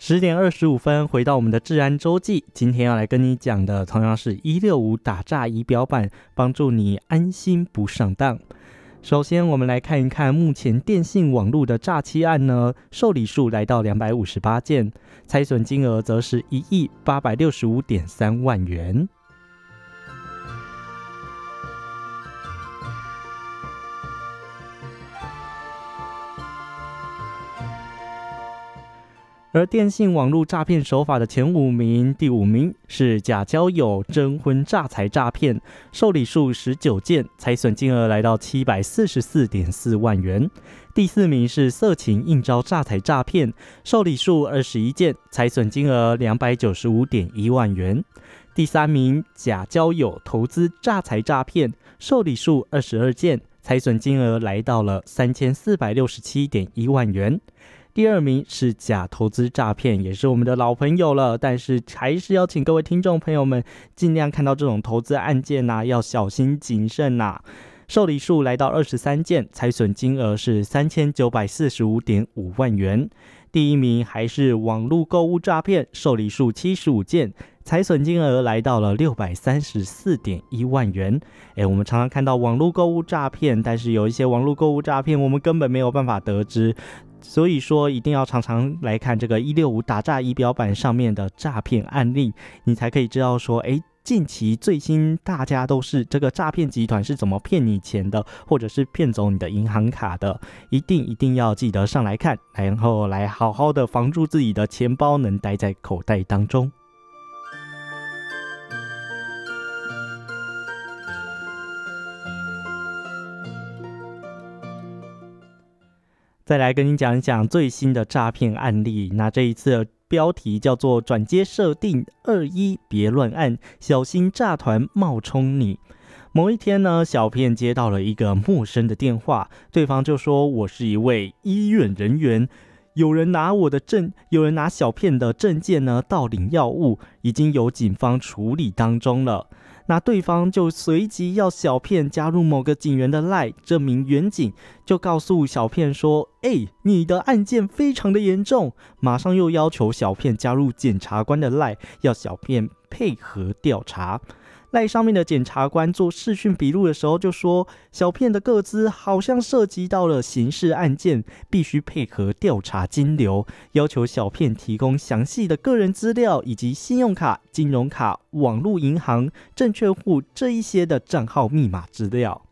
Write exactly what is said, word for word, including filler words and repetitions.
十点二十五分，回到我们的治安周记。今天要来跟你讲的，同样是一六五打诈仪表板，帮助你安心不上当。首先，我们来看一看目前电信网络的诈欺案呢，受理数来到两百五十八件，财损金额则是一亿八百六十五点三万元。而电信网络诈骗手法的前五名，第五名是假交友征婚诈财诈骗，受理数十九件，财损金额来到七百四十四点四万元。第四名是色情应招诈财诈骗，受理数二十一件，财损金额两百九十五点一万元。第三名假交友投资诈财诈骗，受理数二十二件，财损金额来到了三千四百六十七点一万元。第二名是假投资诈骗，也是我们的老朋友了，但是还是要请各位听众朋友们尽量看到这种投资案件啊，要小心谨慎啊。受理数来到二十三件，财损金额是三千九百四十五点五万元。第一名还是网络购物诈骗，受理数七十五件，财损金额来到了六百三十四点一万元。诶，我们常常看到网络购物诈骗，但是有一些网络购物诈骗我们根本没有办法得知，所以说一定要常常来看这个一六五打诈仪表板上面的诈骗案例，你才可以知道说，诶，近期最新大家都是这个诈骗集团是怎么骗你钱的，或者是骗走你的银行卡的，一定一定要记得上来看，然后来好好的防住自己的钱包能待在口袋当中。再来跟你讲一讲最新的诈骗案例，那这一次的标题叫做转接设定二一别乱按，小心诈团冒充你。某一天呢，小骗接到了一个陌生的电话，对方就说我是一位医院人员，有人拿我的证，有人拿小骗的证件呢盗领药物，已经由警方处理当中了。那对方就随即要小骗加入某个警员的 LINE， 这名员警就告诉小骗说，哎，你的案件非常的严重，马上又要求小骗加入检察官的 LINE， 要小骗配合调查。LINE上面的检察官做视讯笔录的时候就说，小骗的个资好像涉及到了刑事案件，必须配合调查金流，要求小骗提供详细的个人资料以及信用卡、金融卡、网络银行、证券户这一些的账号密码资料。